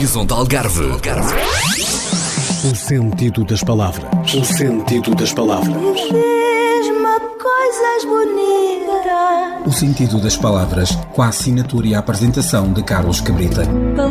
Horizon do Algarve. O sentido das palavras. O sentido das palavras. Diz-me coisas bonitas. O sentido das palavras, com a assinatura e a apresentação de Carlos Cabrita.